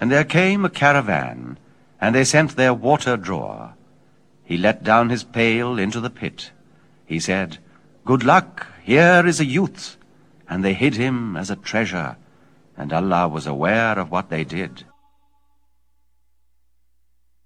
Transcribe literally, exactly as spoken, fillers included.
And there came a caravan, and they sent their water drawer. He let down his pail into the pit. He said, "Good luck, here is a youth." And they hid him as a treasure, and Allah was aware of what they did.